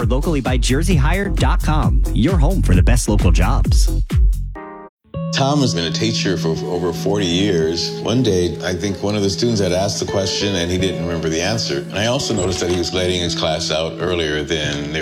Powered locally by JerseyHire.com. Your home for the best local jobs. Tom has been a teacher for over 40 years. One day, I think one of the students had asked the question and he didn't remember the answer. And I also noticed that he was letting his class out earlier than they